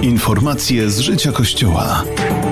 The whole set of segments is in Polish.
Informacje z życia Kościoła.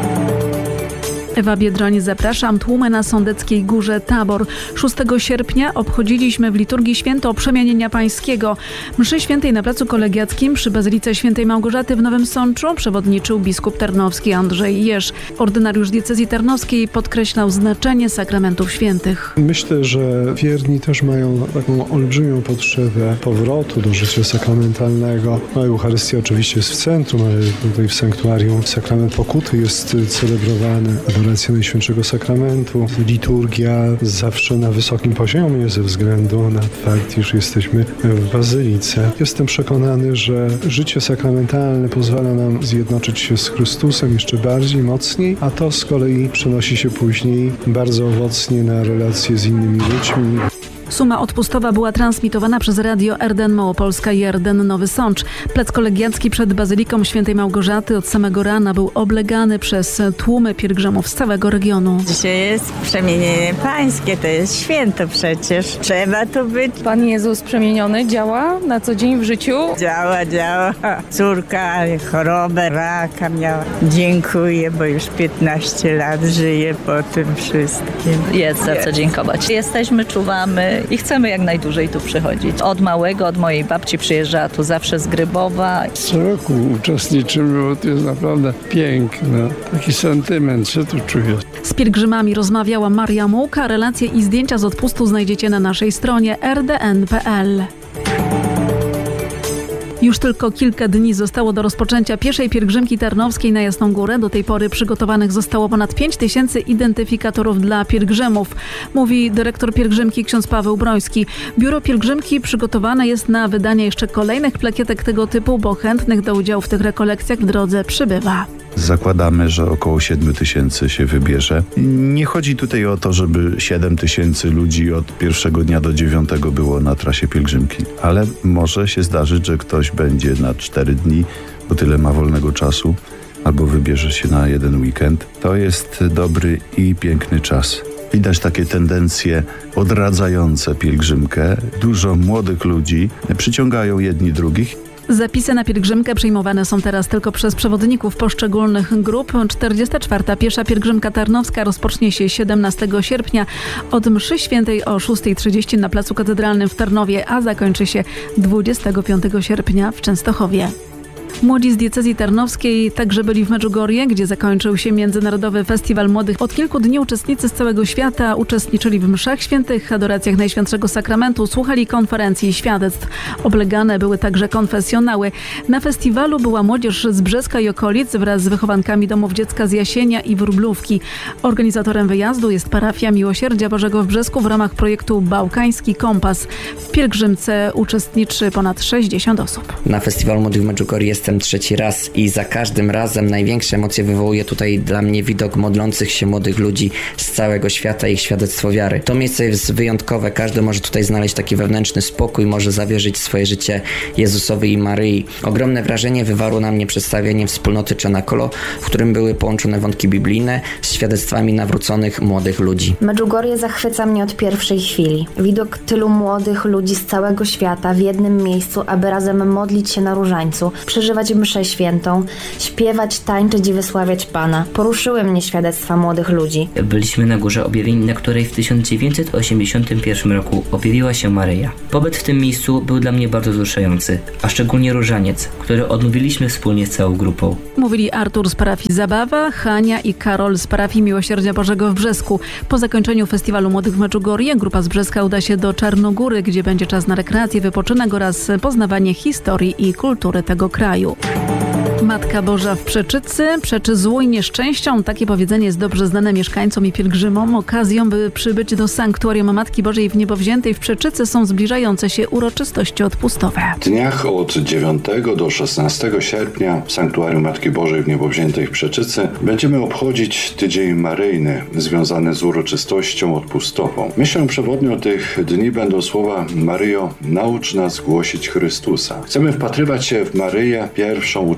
Ewa Biedroń, zapraszam. Tłumy na Sądeckiej Górze Tabor. 6 sierpnia obchodziliśmy w liturgii święto Przemienienia Pańskiego. Mszy świętej na Placu Kolegiackim przy Bazylice Świętej Małgorzaty w Nowym Sączu przewodniczył biskup tarnowski Andrzej Jerz. Ordynariusz diecezji tarnowskiej podkreślał znaczenie sakramentów świętych. Myślę, że wierni też mają taką olbrzymią potrzebę powrotu do życia sakramentalnego. Eucharystia oczywiście jest w centrum, ale tutaj w sanktuarium sakrament pokuty jest celebrowany. Adoracja Najświętszego Sakramentu, liturgia zawsze na wysokim poziomie ze względu na fakt, iż jesteśmy w Bazylice. Jestem przekonany, że życie sakramentalne pozwala nam zjednoczyć się z Chrystusem jeszcze bardziej, mocniej, a to z kolei przenosi się później bardzo owocnie na relacje z innymi ludźmi. Suma odpustowa była transmitowana przez Radio RDN Małopolska i RDN Nowy Sącz. Plac Kolegiacki przed Bazyliką Świętej Małgorzaty od samego rana był oblegany przez tłumy pielgrzymów z całego regionu. Dzisiaj jest Przemienienie Pańskie, to jest święto przecież. Trzeba tu być. Pan Jezus przemieniony działa na co dzień w życiu? Działa. Córka chorobę, raka miała. Dziękuję, bo już 15 lat żyję po tym wszystkim. Jest za co dziękować. Jesteśmy, czuwamy i chcemy jak najdłużej tu przychodzić. Od małego, od mojej babci przyjeżdżała tu zawsze z Grybowa. Co roku uczestniczymy, bo to jest naprawdę piękne. Taki sentyment się tu czuję. Z pielgrzymami rozmawiała Maria Mułka. Relacje i zdjęcia z odpustu znajdziecie na naszej stronie rdn.pl. Już tylko kilka dni zostało do rozpoczęcia pierwszej pielgrzymki tarnowskiej na Jasną Górę. Do tej pory przygotowanych zostało ponad 5000 identyfikatorów dla pielgrzymów, mówi dyrektor pielgrzymki ksiądz Paweł Broński. Biuro pielgrzymki przygotowane jest na wydanie jeszcze kolejnych plakietek tego typu, bo chętnych do udziału w tych rekolekcjach w drodze przybywa. Zakładamy, że około 7000 się wybierze. Nie chodzi tutaj o to, żeby 7000 ludzi od pierwszego dnia do 9 było na trasie pielgrzymki, ale może się zdarzyć, że ktoś będzie na 4 dni, bo tyle ma wolnego czasu, albo wybierze się na jeden weekend. To jest dobry i piękny czas. Widać takie tendencje odradzające pielgrzymkę. Dużo młodych ludzi przyciągają jedni drugich. Zapisy na pielgrzymkę przyjmowane są teraz tylko przez przewodników poszczególnych grup. 44. Piesza pielgrzymka tarnowska rozpocznie się 17 sierpnia od mszy świętej o 6:30 na Placu Katedralnym w Tarnowie, a zakończy się 25 sierpnia w Częstochowie. Młodzi z diecezji tarnowskiej także byli w Medjugorje, gdzie zakończył się Międzynarodowy Festiwal Młodych. Od kilku dni uczestnicy z całego świata uczestniczyli w mszach świętych, adoracjach Najświętszego Sakramentu, słuchali konferencji i świadectw. Oblegane były także konfesjonały. Na festiwalu była młodzież z Brzeska i okolic wraz z wychowankami domów dziecka z Jasienia i Wróblówki. Organizatorem wyjazdu jest parafia Miłosierdzia Bożego w Brzesku w ramach projektu Bałkański Kompas. W pielgrzymce uczestniczy ponad 60 osób. Na Festiwalu Młodych w Medjugorje jestem trzeci raz i za każdym razem największe emocje wywołuje tutaj dla mnie widok modlących się młodych ludzi z całego świata i ich świadectwo wiary. To miejsce jest wyjątkowe, każdy może tutaj znaleźć taki wewnętrzny spokój, może zawierzyć swoje życie Jezusowi i Maryi. Ogromne wrażenie wywarło na mnie przedstawienie wspólnoty Czenakolo, w którym były połączone wątki biblijne z świadectwami nawróconych młodych ludzi. Medjugorje zachwyca mnie od pierwszej chwili. Widok tylu młodych ludzi z całego świata w jednym miejscu, aby razem modlić się na różańcu, przeżywać mszę świętą, śpiewać, tańczyć i wysławiać Pana. Poruszyły mnie świadectwa młodych ludzi. Byliśmy na Górze Objawień, na której w 1981 roku objawiła się Maryja. Pobyt w tym miejscu był dla mnie bardzo wzruszający, a szczególnie różaniec, który odmówiliśmy wspólnie z całą grupą. Mówili Artur z parafii Zabawa, Hania i Karol z parafii Miłosierdzia Bożego w Brzesku. Po zakończeniu Festiwalu Młodych w Medjugorje grupa z Brzeska uda się do Czarnogóry, gdzie będzie czas na rekreację, wypoczynek oraz poznawanie historii i kultury tego kraju. Matka Boża w Przeczycy przeczy złu i nieszczęściom. Takie powiedzenie jest dobrze znane mieszkańcom i pielgrzymom. Okazją, by przybyć do sanktuarium Matki Bożej w Niebowziętej w Przeczycy są zbliżające się uroczystości odpustowe. W dniach od 9 do 16 sierpnia w sanktuarium Matki Bożej w Niebowziętej w Przeczycy będziemy obchodzić Tydzień Maryjny związany z uroczystością odpustową. Myślą przewodnią tych dni będą słowa: Maryjo, naucz nas głosić Chrystusa. Chcemy wpatrywać się w Maryję, pierwszą uczennicę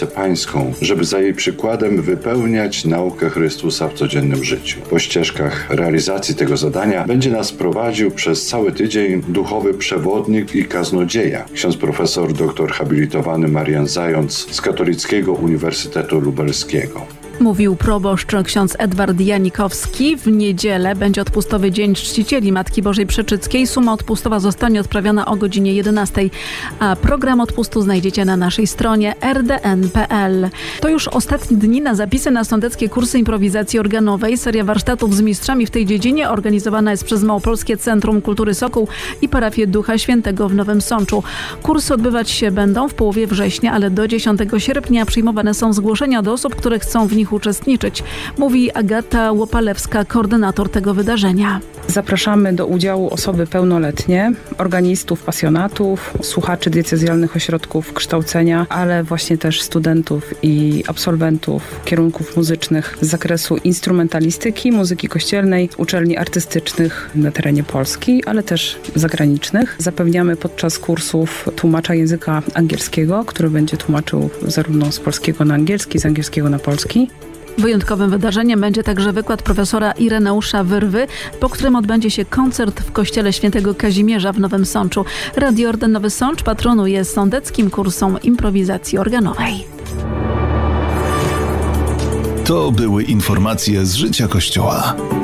Trójcę Pańską, żeby za jej przykładem wypełniać naukę Chrystusa w codziennym życiu. Po ścieżkach realizacji tego zadania będzie nas prowadził przez cały tydzień duchowy przewodnik i kaznodzieja, ksiądz profesor dr habilitowany Marian Zając z Katolickiego Uniwersytetu Lubelskiego. Mówił proboszcz ksiądz Edward Janikowski. W niedzielę będzie odpustowy Dzień Czcicieli Matki Bożej Przeczyckiej. Suma odpustowa zostanie odprawiona o godzinie 11, a program odpustu znajdziecie na naszej stronie rdn.pl. To już ostatnie dni na zapisy na sądeckie kursy improwizacji organowej. Seria warsztatów z mistrzami w tej dziedzinie organizowana jest przez Małopolskie Centrum Kultury Sokół i Parafię Ducha Świętego w Nowym Sączu. Kursy odbywać się będą w połowie września, ale do 10 sierpnia przyjmowane są zgłoszenia do osób, które chcą w nich uczestniczyć, mówi Agata Łopalewska, koordynator tego wydarzenia. Zapraszamy do udziału osoby pełnoletnie, organistów, pasjonatów, słuchaczy diecezjalnych ośrodków kształcenia, ale właśnie też studentów i absolwentów kierunków muzycznych z zakresu instrumentalistyki, muzyki kościelnej, uczelni artystycznych na terenie Polski, ale też zagranicznych. Zapewniamy podczas kursów tłumacza języka angielskiego, który będzie tłumaczył zarówno z polskiego na angielski, z angielskiego na polski. Wyjątkowym wydarzeniem będzie także wykład profesora Ireneusza Wyrwy, po którym odbędzie się koncert w kościele świętego Kazimierza w Nowym Sączu. Radio Orden Nowy Sącz patronuje sądeckim kursom improwizacji organowej. To były informacje z życia Kościoła.